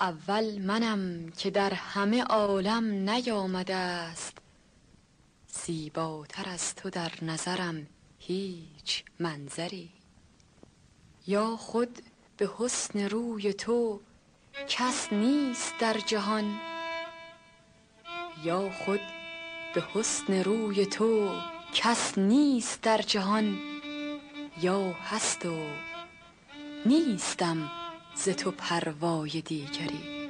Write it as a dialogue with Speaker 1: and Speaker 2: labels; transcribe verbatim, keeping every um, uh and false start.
Speaker 1: اول منم که در همه عالم نیامده است، زیباتر از تو در نظرم هیچ منظری. یا خود به حسن روی تو کس نیست در جهان، یا خود به حسن روی تو کس نیست در جهان، یا هست و نیستم ز تو پروای دیگری.